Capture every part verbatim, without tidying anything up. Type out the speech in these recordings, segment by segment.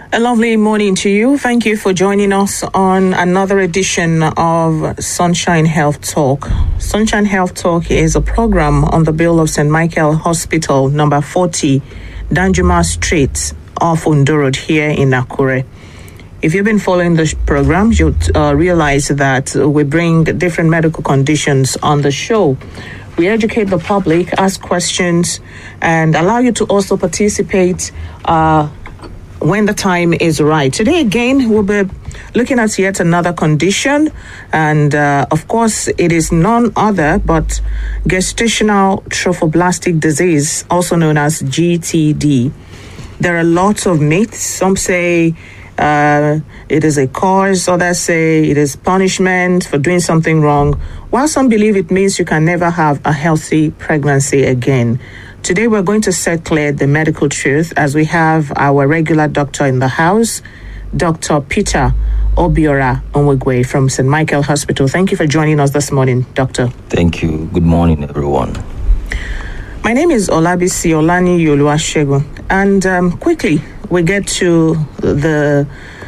A lovely morning to you. Thank you for joining us on another edition of Sunshine Health Talk. Sunshine Health Talk is a program on the bill of Saint Michael Hospital, number forty, Danjuma Street, off Ondo Road here in Akure. If you've been following the program, you'll uh, realize that we bring different medical conditions on the show. We educate the public, ask questions, and allow you to also participate uh, when the time is right. Today, again, we'll be looking at yet another condition. And, uh, of course, it is none other but gestational trophoblastic disease, also known as G T D. There are lots of myths. Some say uh, it is a cause. Others say it is punishment for doing something wrong, while some believe it means you can never have a healthy pregnancy again. Today, we're going to set clear the medical truth as we have our regular doctor in the house, Doctor Peter Obiora Onwegwe from Saint Michael Hospital. Thank you for joining us this morning, Doctor. Thank you. Good morning, everyone. My name is Olabisi Olani Yoluwasegun, and um, quickly, we get to the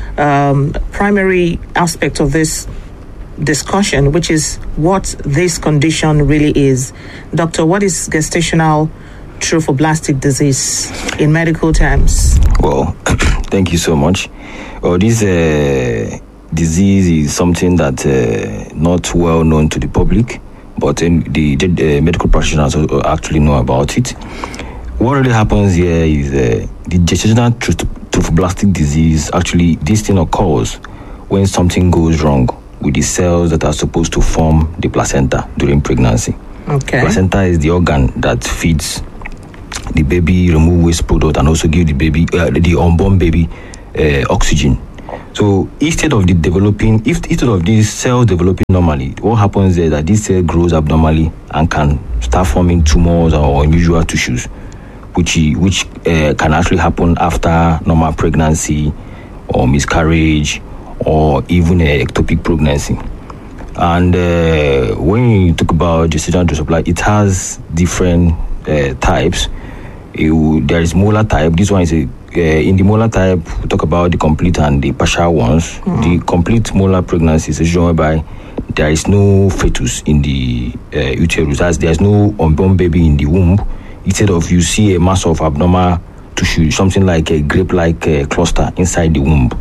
um, primary aspect of this discussion, which is what this condition really is. Doctor, what is gestational trophoblastic disease in medical terms? Well, thank you so much. Well, this uh, disease is something that uh, not well known to the public, but um, the, the uh, medical practitioners actually know about it. What really happens here is uh, the gestational trophoblastic disease. Actually, this thing occurs when something goes wrong with the cells that are supposed to form the placenta during pregnancy. Okay. Placenta is the organ that feeds the baby, remove waste product, and also give the baby, uh, the unborn baby, uh, oxygen. So instead of the developing, if instead of these cells developing normally, what happens is that this cell grows abnormally and can start forming tumors or unusual tissues, which which uh, can actually happen after normal pregnancy or miscarriage or even a ectopic pregnancy. And uh, when you talk about gestational trophoblastic, it has different uh, types. It, there is molar type. This one is a, uh, in the molar type, we talk about the complete and the partial ones. Mm. The complete molar pregnancy is shown whereby there is no fetus in the uh, uterus, as there is no unborn baby in the womb. Instead of, you see a mass of abnormal tissue, something like a grape-like uh, cluster inside the womb.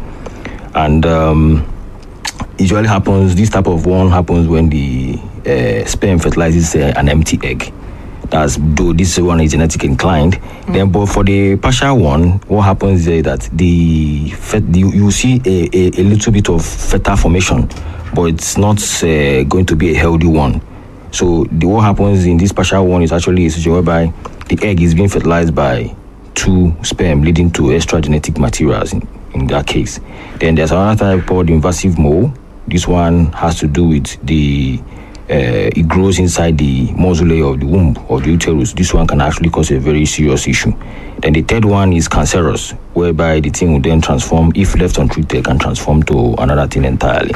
And um, usually happens, this type of one happens when the uh, sperm fertilizes uh, an empty egg. That's though this one is genetic inclined. Mm. Then, but for the partial one, what happens is that the, the you see a, a, a little bit of fetal formation, but it's not uh, going to be a healthy one. So the, what happens in this partial one is actually a situation whereby the egg is being fertilized by two sperm, leading to extra genetic materials in, in that case. Then there's another type called invasive mole. This one has to do with the uh, it grows inside the mausoleum of the womb or the uterus. This one can actually cause a very serious issue. Then the third one is cancerous, whereby the thing will then transform, if left untreated, can transform to another thing entirely.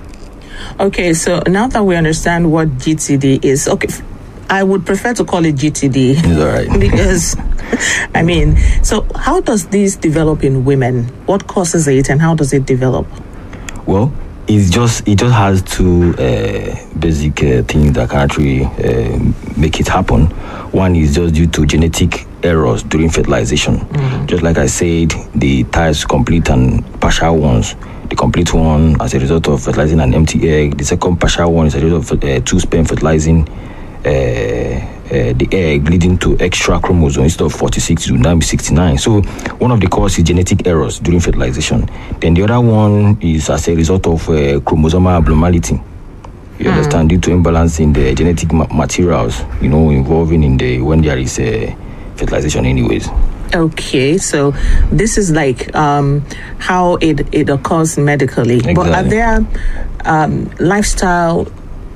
Okay, so now that we understand what G T D is, okay, I would prefer to call it G T D. It's all right. Because, I mean, so how does this develop in women? What causes it and how does it develop? Well, it's just it just has two uh, basic uh, things that can actually uh, make it happen. One is just due to genetic errors during fertilization. Mm-hmm. Just like I said, the types complete and partial ones. The complete one as a result of fertilizing an empty egg. The second partial one is a result of uh, two sperm fertilizing uh, uh, the egg, leading to extra chromosomes. Instead of forty-six, it will now be sixty-nine. So one of the causes is genetic errors during fertilization. Then the other one is as a result of uh, chromosomal abnormality. You mm. understand, due to imbalance in the genetic ma- materials, you know, involving in the when there is a fertilization anyways. Okay, so this is like um, how it, it occurs medically. Exactly. But are there um, lifestyle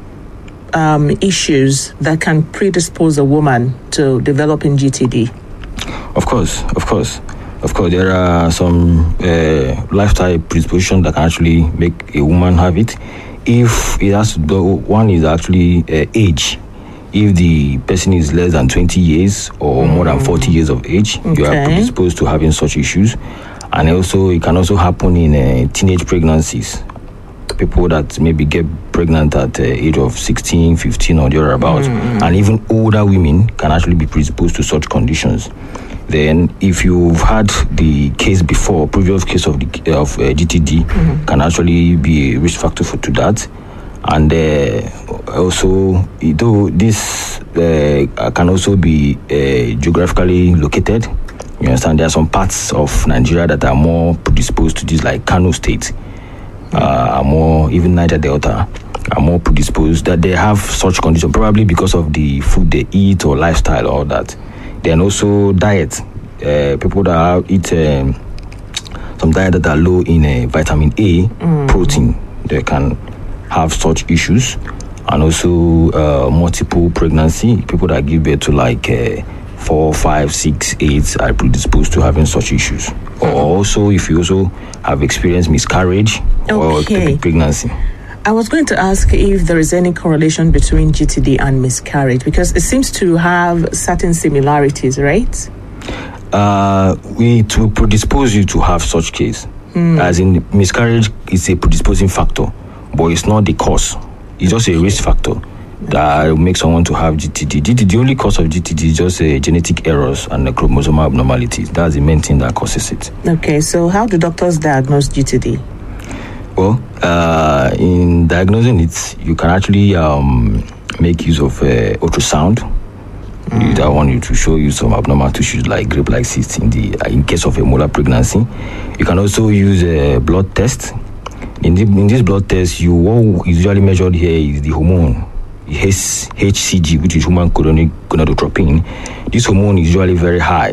um, issues that can predispose a woman to developing G T D? Of course, of course. Of course, there are some uh, lifestyle predispositions that can actually make a woman have it. If it has to do, one is actually uh, age. If the person is less than twenty years or mm. more than forty years of age, okay. you are predisposed to having such issues. and also it can also happen in uh, teenage pregnancies. People that maybe get pregnant at the age of sixteen, fifteen or thereabouts, mm. and even older women can actually be predisposed to such conditions. Then, if you've had the case before, previous case of the of uh, G T D, mm-hmm. can actually be a risk factor for to that. And uh, also, though this uh, can also be uh, geographically located. You understand? There are some parts of Nigeria that are more predisposed to this, like Kano State. Uh, are more, even Niger Delta are more predisposed that they have such condition, probably because of the food they eat or lifestyle, all that. Then also diet. Uh, people that are, eat um, some diet that are low in uh, vitamin A, mm. protein, they can have such issues. And also uh, multiple pregnancy. People that give birth to like uh, four, five, six, eight are predisposed to having such issues. Mm. Or also, if you also have experienced miscarriage okay. or pregnancy. I was going to ask if there is any correlation between G T D and miscarriage, because it seems to have certain similarities, right? Uh, we to predispose you to have such case. Mm. As in, miscarriage is a predisposing factor, but it's not the cause. It's just a risk factor that makes someone to have G T D. G T D, the only cause of G T D is just uh, genetic errors and the chromosomal abnormalities. That's the main thing that causes it. Okay, so how do doctors diagnose G T D? Well, uh, in diagnosing it, you can actually um, make use of uh, ultrasound. Mm. That want you to show you some abnormal tissues like grape-like cysts in the uh, in case of a molar pregnancy. You can also use a blood test. In, the, in this blood test, you what is usually measured here is the hormone H C G, which is human chorionic gonadotropin. This hormone is usually very high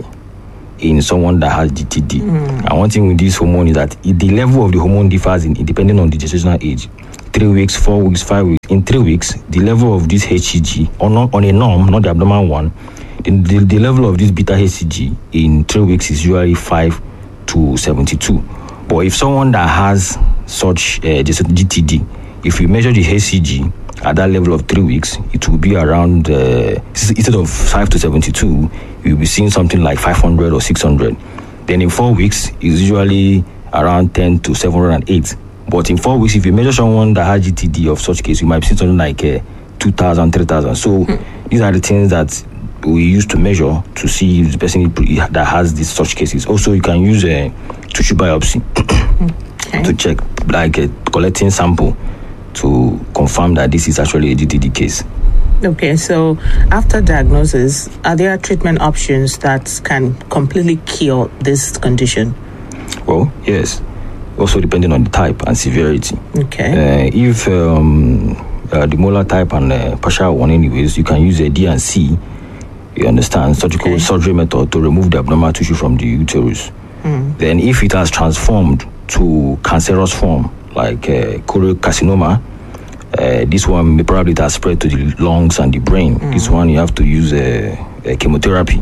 in someone that has G T D. Mm. And one thing with this hormone is that it, the level of the hormone differs in, depending on the gestational age. Three weeks, four weeks, five weeks. In three weeks, the level of this H C G, on, on a norm, not the abnormal one, the, the, the level of this beta H C G in three weeks is usually five to seventy-two. But if someone that has such uh, G T D, if you measure the H C G at that level of three weeks, it will be around, uh, instead of five to seventy-two, you'll be seeing something like five hundred or six hundred. Then in four weeks, it's usually around ten to seven hundred eight. But in four weeks, if you measure someone that has G T D of such case, you might see something like uh, two thousand, three thousand. So mm. these are the things that we use to measure to see if the person that has these such cases. Also, you can use a tissue biopsy okay. to check, like uh, collecting sample to confirm that this is actually a G T D case. Okay, so after diagnosis, are there treatment options that can completely cure this condition? Well, yes. Also depending on the type and severity. Okay. Uh, if um, uh, the molar type and uh, partial one anyways, you can use a D and C, you understand, surgical okay. surgery method to remove the abnormal tissue from the uterus. Mm. Then if it has transformed to cancerous form, like uh, choriocarcinoma, uh, this one may probably it has spread to the lungs and the brain. Mm. This one you have to use a, a chemotherapy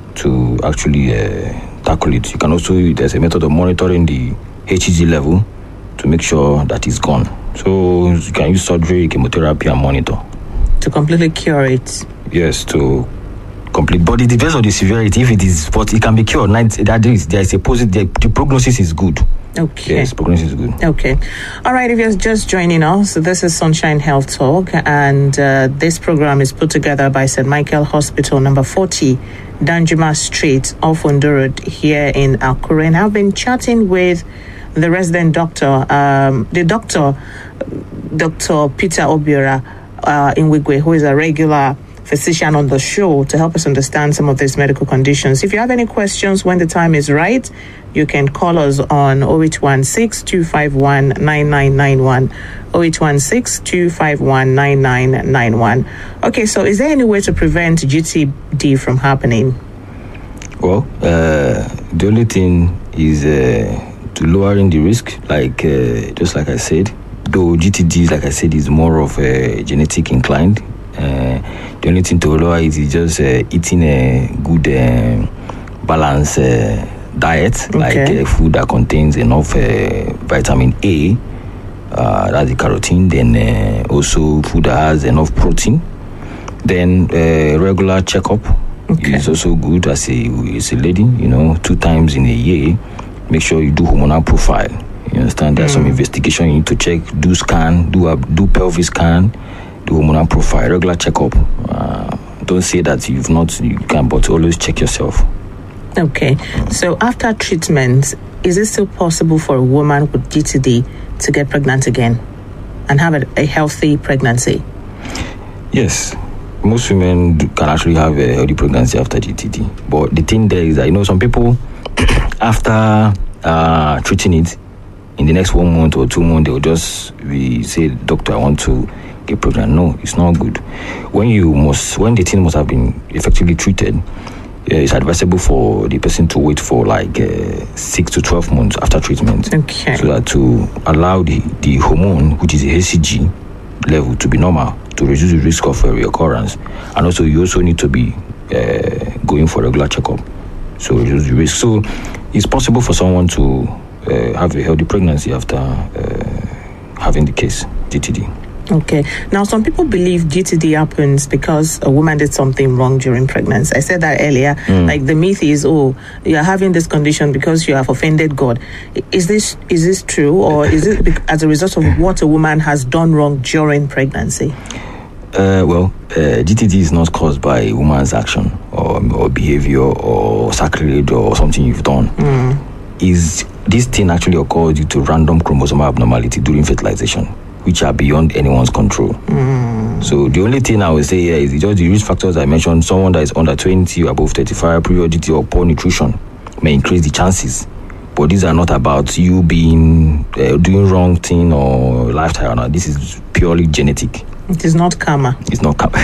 to actually uh, tackle it. You can also, there's a method of monitoring the H C G level to make sure that it's gone. So you can use surgery, chemotherapy, and monitor. To completely cure it? Yes, to complete. But it depends on the severity. If it is, but it can be cured. That is, there is a positive, the prognosis is good. Okay. Yes, prognosis is good. Okay. All right, if you're just joining us, this is Sunshine Health Talk, and uh, this program is put together by Saint Michael Hospital, number forty, Danjuma Street, off Ondo Road, here in Akure. And I've been chatting with the resident doctor, um, the doctor, Doctor Peter Obiora uh, Inwigwe, who is a regular physician on the show to help us understand some of these medical conditions. If you have any questions when the time is right, you can call us on zero eight one six, two five one, nine nine nine one, zero eight one six, two five one, nine nine nine one. Okay, so is there any way to prevent G T D from happening? Well, uh, the only thing is uh, to lowering the risk, like uh, just like I said, though G T D, like I said, is more of a genetic inclined. Uh, the only thing to lower it is just uh, eating a good uh, balanced uh, diet, okay. like uh, food that contains enough uh, vitamin A, uh, that's the carotene, then uh, also food that has enough protein. Then uh, regular checkup okay. is also good as a, as a lady, you know, two times in a year. make sure you do hormonal profile. You understand? There's mm. some investigation you need to check, do scan, do a, do pelvic scan, do hormonal profile, regular checkup. Uh, don't say that you've not, you can, but always check yourself. Okay. So after treatment, is it still possible for a woman with G T D to get pregnant again and have a, a healthy pregnancy? Yes. Most women do, can actually have a healthy pregnancy after G T D. But the thing there is that, you know, some people, after uh, treating it, in the next one month or two months, they'll just be, say, doctor, I want to get pregnant. No, it's not good. When you must, when the thing must have been effectively treated, uh, it's advisable for the person to wait for like uh, six to twelve months after treatment. Okay. So that to allow the, the hormone, which is a H C G level, to be normal, to reduce the risk of uh, reoccurrence. And also, you also need to be uh, going for regular checkup. So reduce the risk. So it's possible for someone to uh, have a healthy pregnancy after uh, having the case, G T D. Okay. Now, some people believe G T D happens because a woman did something wrong during pregnancy. I said that earlier. Mm. Like the myth is, oh, you're having this condition because you have offended God. Is this is this true, or is it as a result of what a woman has done wrong during pregnancy? Uh, well, uh, G T D is not caused by a woman's action or, or behavior or sacrilege or something you've done. Mm. Is this thing actually occurs due to random chromosomal abnormality during fertilization, which are beyond anyone's control. Mm. So the only thing I would say here is just the risk factors I mentioned. Someone that is under twenty or above thirty-five, periodicity or poor nutrition may increase the chances. But these are not about you being uh, doing wrong thing or lifestyle. No, this is purely genetic. It is not karma. It's not karma.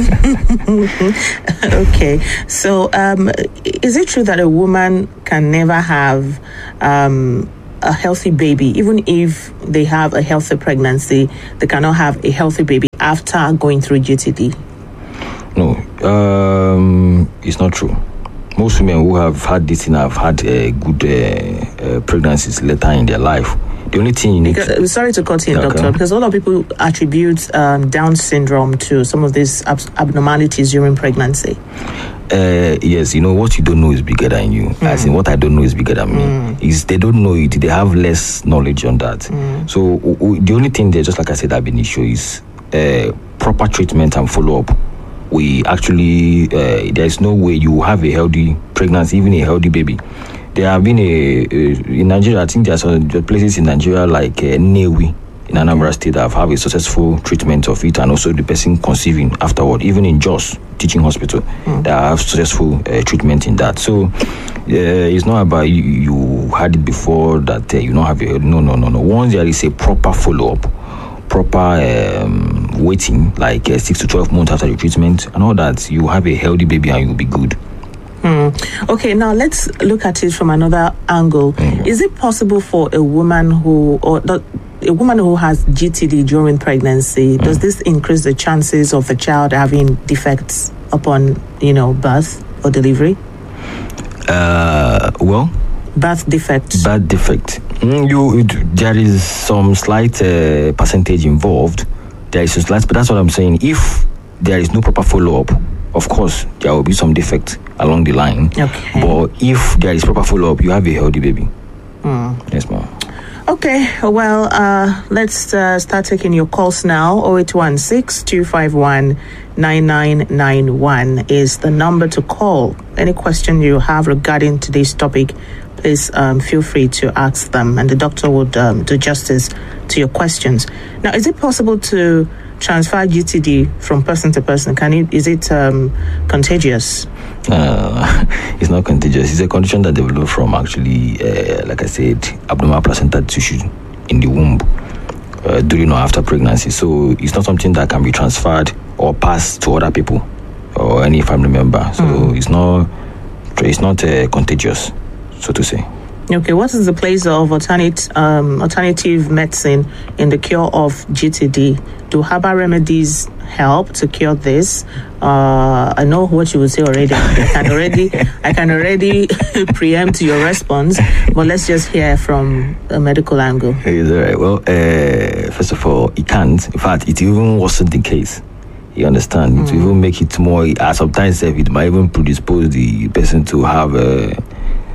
Okay. So um, is it true that a woman can never have um, a healthy baby, even if they have a healthy pregnancy? They cannot have a healthy baby after going through G T D? No, um, it's not true. Most women who have had this thing have had uh, good uh, uh, pregnancies later in their life. The only thing you need because, to... Sorry to cut in, okay. Doctor, because a lot of people attribute um, Down syndrome to some of these ab- abnormalities during pregnancy. Uh, yes, you know, what you don't know is bigger than you. Mm. As in, what I don't know is bigger than mm. me. Is they don't know it. They have less knowledge on that. Mm. So w- w- the only thing there, just like I said, I've been issue is uh, proper treatment and follow-up. We actually, uh, there's no way you have a healthy pregnancy, even a healthy baby. There have been a, a in Nigeria, I think there are some places in Nigeria like uh, Newi in Anambra State that have had a successful treatment of it, and also the person conceiving afterward, even in Jos Teaching Hospital, mm. that have successful uh, treatment in that. So uh, it's not about you, you had it before that uh, you don't have a, no, no, no, no. Once there is a proper follow-up, proper um, waiting, like uh, six to twelve months after the treatment and all that, you have a healthy baby and you'll be good. Mm. Okay, now let's look at it from another angle. Mm. Is it possible for a woman who, or the, a woman who has G T D during pregnancy, mm. does this increase the chances of the child having defects upon, you know, birth or delivery? Uh, well, birth defect. Birth defect. Mm, you, it, there is some slight uh, percentage involved. There is a slight, but that's what I'm saying. If there is no proper follow-up, of course, there will be some defect along the line. Okay. But if there is proper follow-up, you have a healthy baby. Mm. Yes, ma'am. Okay, well, uh, let's uh, start taking your calls now. oh eight one six, two five one, nine nine nine one is the number to call. Any question you have regarding today's topic, please um, feel free to ask them, and the doctor would um, do justice to your questions. Now, is it possible to transfer G T D from person to person? Can it? Is it um, contagious? Uh, it's not contagious. It's a condition that develops from actually, uh, like I said, abnormal placenta tissue in the womb uh, during or after pregnancy. So it's not something that can be transferred or passed to other people or any family member. So mm. it's not, it's not uh, contagious, so to say. Okay, what is the place of alternate, um, alternative medicine in the cure of G T D? Do herbal remedies help to cure this? Uh, I know what you would say already. I can already, I can already preempt your response, but let's just hear from a medical angle. It's all right. Well, uh, first of all, it can't. In fact, it even wasn't the case. You understand? Mm. It will even make it more. Uh, sometimes it might even predispose the person to have. Uh,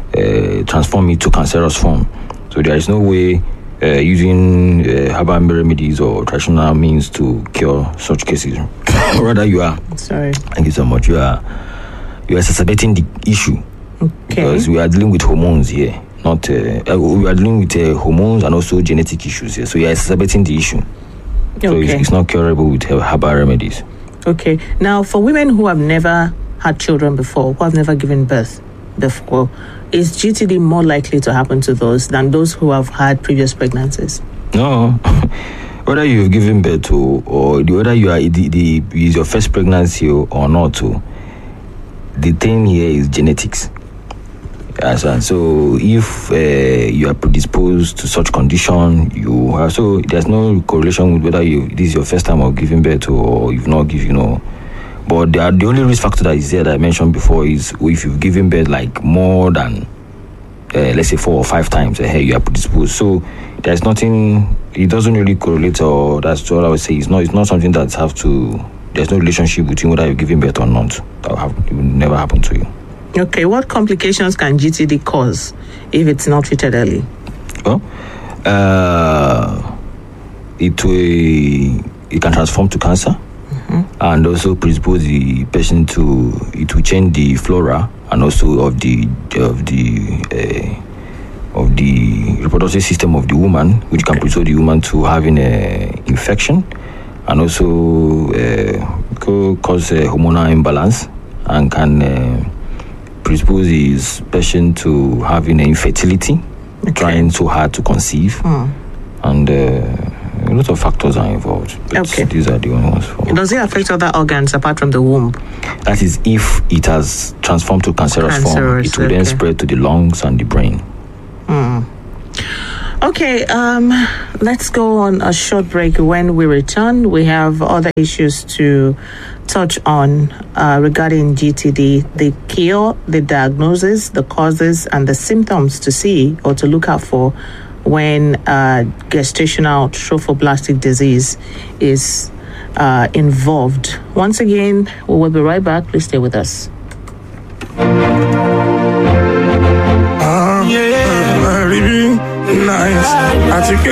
uh, transform it to cancerous form. So there is no way uh, using uh, herbal remedies or traditional means to cure such cases. Rather, you are. Sorry. Thank you so much. You are you are exacerbating the issue. Okay. Because we are dealing with hormones here, not uh, we are dealing with uh, hormones and also genetic issues here. So you are exacerbating the issue. So Okay. it's, it's not curable with herbal remedies. Okay. Now, for women who have never had children before, who have never given birth before, is G T D more likely to happen to those than those who have had previous pregnancies? No, whether you've given birth to or the, whether you are the, the is your first pregnancy or not, to the thing here is genetics. Yes, and so if uh, you are predisposed to such condition, you have, so there's no correlation with whether you this is your first time of giving birth to, or you've not given, you know. But the, the only risk factor that is there that I mentioned before is if you've given birth like more than uh, let's say four or five times, uh, hey, you are predisposed. So there's nothing. It doesn't really correlate, or that's what I would say. It's not. It's not something that have to. There's no relationship between whether you've given birth or not. That will, have, it will never happen to you. Okay. What complications can G T D cause if it's not treated early? Well, uh, it will, it can transform to cancer. And also predispose the patient to it will change the flora and also of the of the uh, of the reproductive system of the woman, which can predispose the woman to having a infection, and also uh, cause a hormonal imbalance, and can uh, predispose the patient to having infertility, okay. trying so hard to conceive, mm. and. Uh, A lot of factors are involved. But okay. These are the only ones. For Does it affect other organs apart from the womb? That is, if it has transformed to cancerous, cancerous form, it will okay. then spread to the lungs and the brain. Mm. Okay, um, let's go on a short break. When we return, we have other issues to touch on uh, regarding G T D, the cure, the diagnosis, the causes, and the symptoms to see or to look out for when uh, gestational trophoblastic disease is uh, involved. Once again, we will be right back. Please stay with us. Uh, yeah, uh, nice. I took